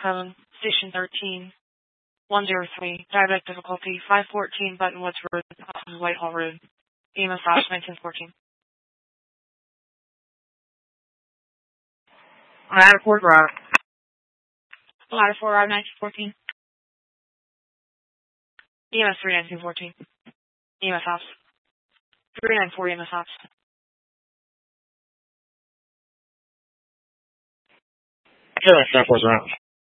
7, Station 13, 103, diabetic difficulty, 514 Buttonwoods Road, off of Whitehall Road, EMS Ops 1914. Ladder 4 Drive. Ladder 4 Drive 1914. EMS 3 1914. EMS Ops. 394 EMS Ops. Sure, Staff Force around.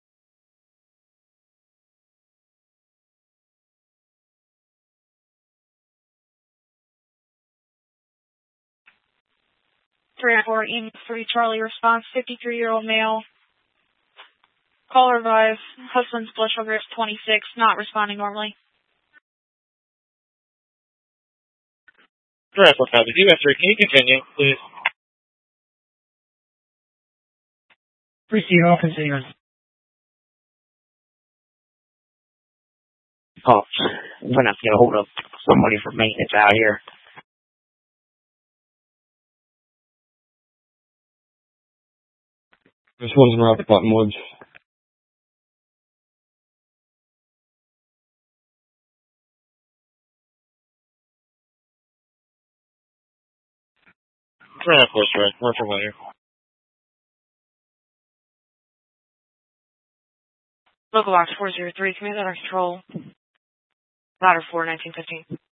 Four EMS 3 Charlie response, 53-year-old male. Call revive. Husband's blood sugar is 26, not responding normally. Sure, F4 5. US3, can you continue, please? Proceed, all continuous. Oh, I'm gonna have to get a hold of somebody for maintenance out here. This one's around Buttonwoods. Sure, F4 3. Commercial later. Local Box 403, command under control. Ladder 4, 1915.